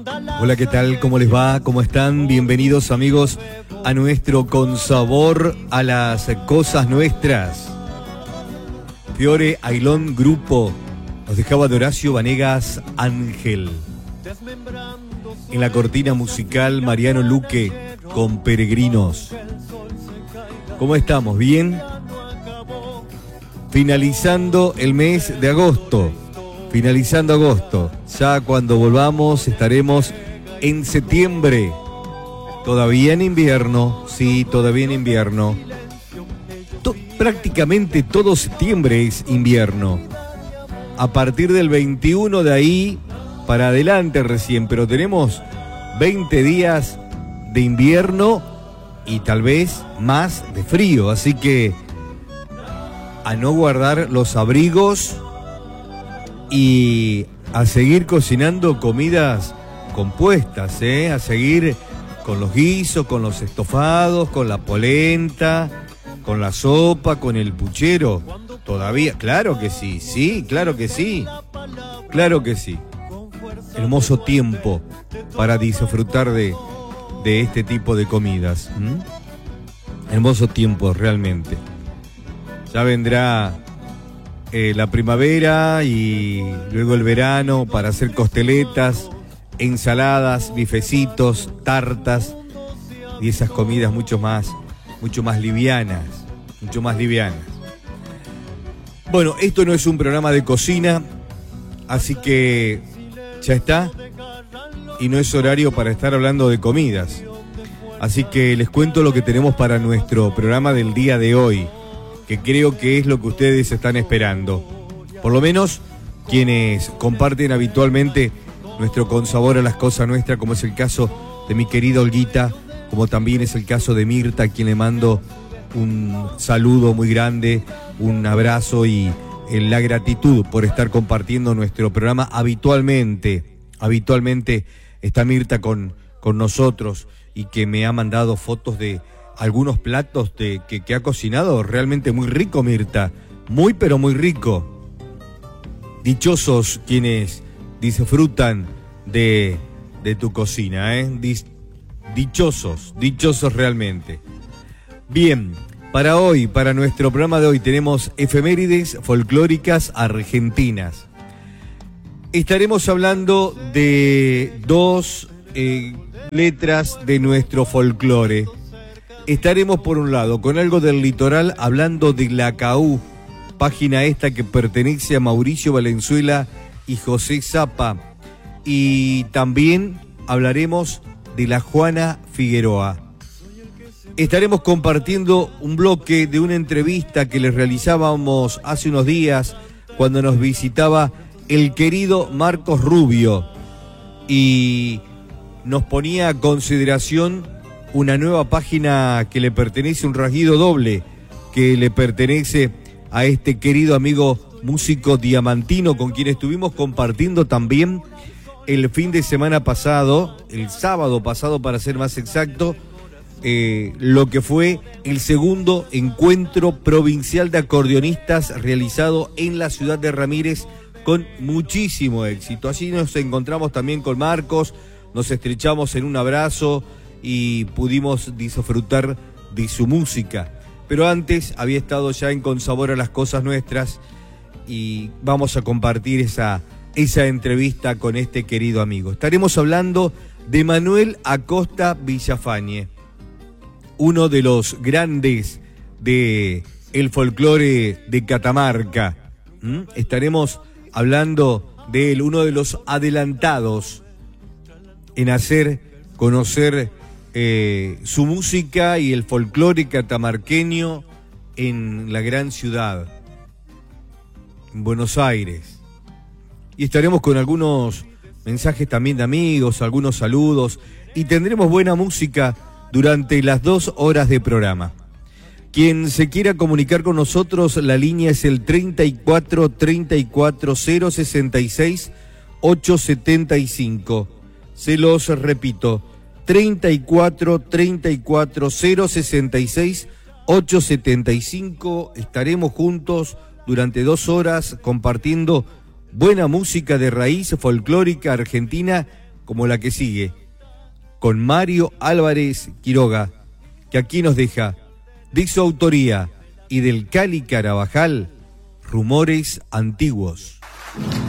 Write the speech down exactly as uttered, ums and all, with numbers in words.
Hola, ¿qué tal? ¿Cómo les va? ¿Cómo están? Bienvenidos, amigos, a nuestro Con Sabor a las Cosas Nuestras. Fiore Ailón Grupo nos dejaba de Horacio Vanegas Ángel. En la cortina musical, Mariano Luque con Peregrinos. ¿Cómo estamos? ¿Bien? Finalizando el mes de agosto. Finalizando agosto. Ya cuando volvamos estaremos en septiembre. Todavía en invierno. Sí, todavía en invierno. To- prácticamente todo septiembre es invierno. A partir del veintiuno de ahí para adelante recién. Pero tenemos veinte días de invierno y tal vez más de frío. Así que a no guardar los abrigos y a seguir cocinando comidas compuestas, ¿eh? A seguir con los guisos, con los estofados, con la polenta, con la sopa, con el puchero. Todavía, claro que sí, sí, claro que sí, claro que sí. Hermoso tiempo para disfrutar de, de este tipo de comidas. ¿Mm? Hermoso tiempo realmente. Ya vendrá Eh, la primavera y luego el verano para hacer costeletas, ensaladas, bifecitos, tartas y esas comidas mucho más, mucho más livianas, mucho más livianas. Bueno, esto no es un programa de cocina, así que ya está, y no es horario para estar hablando de comidas. Así que les cuento lo que tenemos para nuestro programa del día de hoy, que creo que es lo que ustedes están esperando. Por lo menos quienes comparten habitualmente nuestro Con Sabor a las Cosas Nuestras, como es el caso de mi querida Olguita, como también es el caso de Mirta, a quien le mando un saludo muy grande, un abrazo y la gratitud por estar compartiendo nuestro programa habitualmente. Habitualmente está Mirta con, con nosotros y que me ha mandado fotos de algunos platos de, que, que ha cocinado realmente muy rico, Mirta. Muy, pero muy rico. Dichosos quienes disfrutan de, de tu cocina, ¿eh? Dis, dichosos, dichosos realmente. Bien, para hoy, para nuestro programa de hoy, tenemos efemérides folclóricas argentinas. Estaremos hablando de dos eh, letras de nuestro folclore. Estaremos por un lado con algo del litoral hablando de la C A U, página esta que pertenece a Mauricio Valenzuela y José Zapa. Y también hablaremos de la Juana Figueroa. Estaremos compartiendo un bloque de una entrevista que les realizábamos hace unos días cuando nos visitaba el querido Marcos Rubio y nos ponía a consideración una nueva página que le pertenece, un rasguido doble, que le pertenece a este querido amigo músico diamantino con quien estuvimos compartiendo también el fin de semana pasado, el sábado pasado para ser más exacto, eh, lo que fue el segundo encuentro provincial de acordeonistas realizado en la ciudad de Ramírez con muchísimo éxito. Allí nos encontramos también con Marcos, nos estrechamos en un abrazo y pudimos disfrutar de su música. Pero antes había estado ya en Con Sabor a las Cosas Nuestras y vamos a compartir esa, esa entrevista con este querido amigo. Estaremos hablando de Manuel Acosta Villafañe, uno de los grandes de el folclore de Catamarca. ¿Mm? Estaremos hablando de él, uno de los adelantados en hacer conocer Eh, su música y el folclore catamarqueño en la gran ciudad, en Buenos Aires. Y estaremos con algunos mensajes también de amigos, algunos saludos, y tendremos buena música durante las dos horas de programa. Quien se quiera comunicar con nosotros, la línea es el treinta y cuatro, treinta y cuatro, cero sesenta y seis, ochocientos setenta y cinco. Se los repito, treinta y cuatro, treinta y cuatro, cero sesenta y seis, ochocientos setenta y cinco. Estaremos juntos durante dos horas compartiendo buena música de raíz folclórica argentina como la que sigue, con Mario Álvarez Quiroga, que aquí nos deja, de su autoría y del Cali Carabajal, Rumores Antiguos.